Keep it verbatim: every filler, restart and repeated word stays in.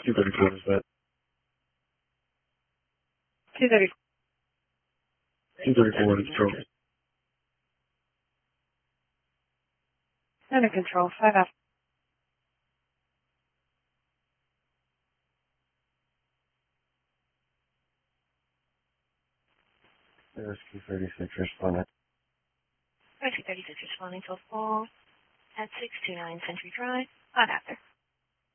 two thirty-four is that. two thirty-four. two thirty-four is control. Under control, five F. Rescue thirty-six responding. Rescue thirty-six responding to a fall at six two nine Century Drive. five after.